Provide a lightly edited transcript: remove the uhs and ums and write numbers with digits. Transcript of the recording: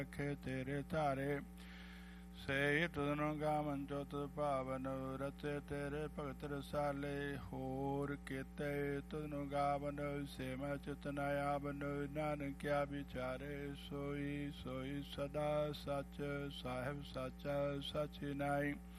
रखे तेरे धारे से तुदनु गावन जो तुद पावन रचे तेरे भगत रसाले होर केते तुदनु गावन से मैं चित नयावन नानक क्या विचारे सोई सोई सदा सच साहिब साचा सच नाई